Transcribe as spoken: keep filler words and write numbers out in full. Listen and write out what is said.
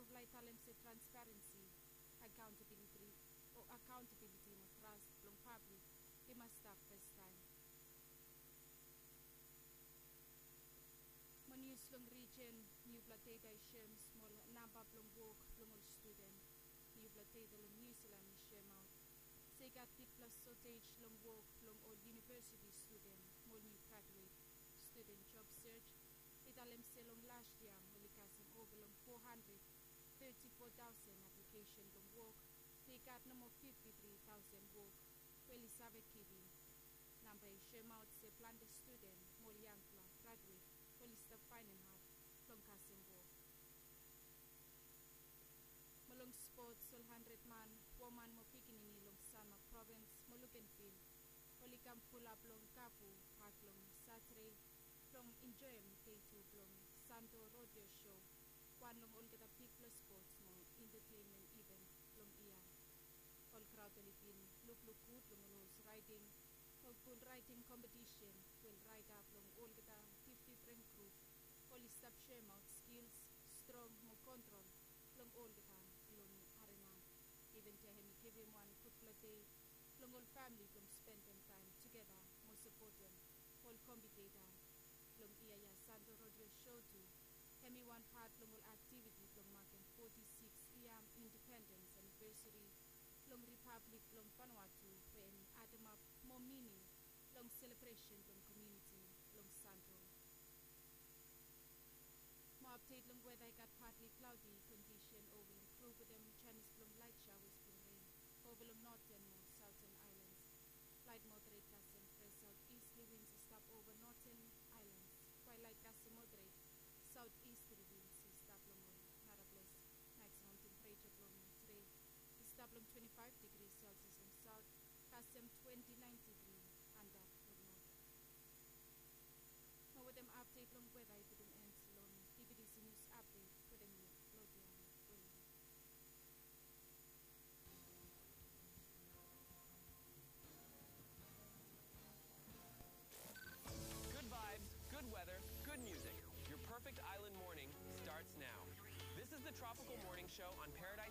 provide talent sa transparency, accountability, o accountability mo trust long public, di mas stop first time. Mo news long region, New Plateda ishem small number long work long all student, New Plateda long New Zealand ishem out. Segat big plus shortage long work long all university student, more new graduate, student job search. Italem selong last year, mulikasam over long four hundred thirty-four thousand application long work. They got no more fifty-three thousand work. Well, Elizabeth Kibin. Number ishem out se plan the student, more young plan graduate. Well, stop finding out long kasem work. Malong sports, all hundred man, woman mo pikinini long Sama province, Moluken field. Olikam pull up long kapu, park long Saturday, long enjoy day two long Santo Rodeo show. One long all kita big plus sports mo, entertainment event long iya. All crowd Olipin, look look good long horse riding, all full riding competition, will ride up long all kita fifty different group. All stop share out skills, strong mo control, long all kita long arena. Even to him give him one football day, long all family long spend them time together, more support them, all competitor, long iya ya Santo Rodeo show too. Hemi one part long all activity long marking forty-six year independence anniversary, long republic long Vanuatu, when Adam up more meaning, long celebration long community, long Santo. More update long weather got partly cloudy condition over improve with them Chinese long light showers from rain, over long northern more southern islands. Light moderate gas and fresh southeasterly winds stop over northern islands, while light gas and moderate southeasterly winds stop long on Narables. Maximum temperature long today stop long twenty-five degrees Celsius on south, custom twenty-nine degrees under long north. Now with them update long weather to them ends long D B D C news update for them Lodian William. Good vibes, good weather, good music. Your perfect island morning starts now. This is the Tropical Morning Show on Paradise